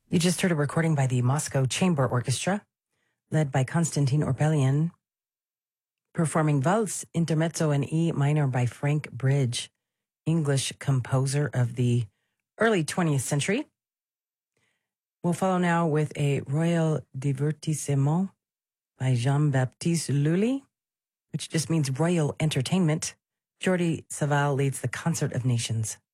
You just heard a recording by the Moscow Chamber Orchestra, led by Konstantin Orbelian, performing Valse, Intermezzo, in E minor by Frank Bridge, English composer of the early 20th century. We'll follow now with a Royal Divertissement by Jean-Baptiste Lully, which just means Royal Entertainment. Jordi Savall leads the Concert of Nations.